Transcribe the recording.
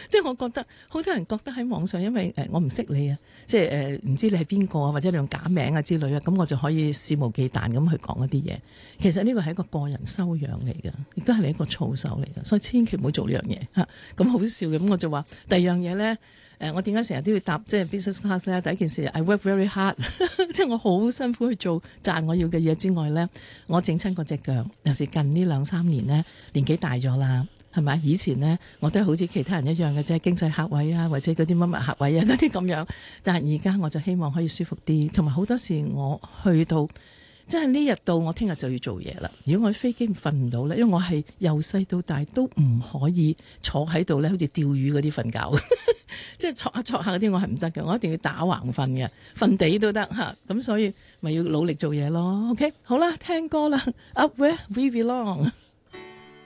即係我覺得好多人覺得喺網上，因為我唔識你啊，即係唔知你係邊個啊，或者你用假名啊之類啊，咁我就可以肆無忌憚咁去講一啲嘢。其實呢個係一個個人修養嚟嘅，亦都係你一個操守嚟嘅，所以千祈唔好做呢樣嘢嚇。咁好笑嘅，咁我就話第二樣嘢咧。我點解成日都要搭即係 business class 咧？第一件事 I work very hard， 即係我好辛苦去做賺我要嘅嘢之外咧，我整親嗰隻腳，尤其是近呢2-3年咧，年紀大咗啦，係咪？以前咧我都係好似其他人一樣嘅啫，經濟客位啊，或者嗰啲乜乜客位啊嗰啲咁樣，但係而家我就希望可以舒服啲，同埋好多時我去到。即係呢日到我聽日就要做嘢啦。如果我喺飛機瞓唔到咧，因為我係由細到大都唔可以坐喺度咧，好似釣魚嗰啲瞓覺，即係坐下嗰啲我係唔得嘅，我一定要打橫瞓嘅，瞓地都得嚇。咁所以咪要努力做嘢咯。OK， 好啦，聽歌啦，Up Where We Belong。